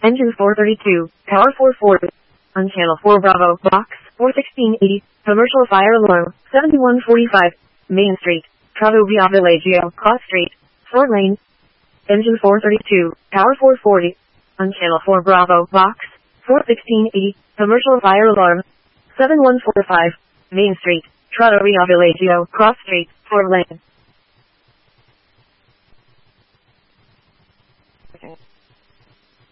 Engine 432, power 440. On channel 4 Bravo, box 41680, commercial fire alarm, 7145, Main Street, Prado Via Villaggio, Cross Street, 4 lane. Engine 432, power 440. On channel 4 Bravo, box 41680, commercial fire alarm, 7145, Main Street, Prado Via Villaggio, Cross Street, 4 lane.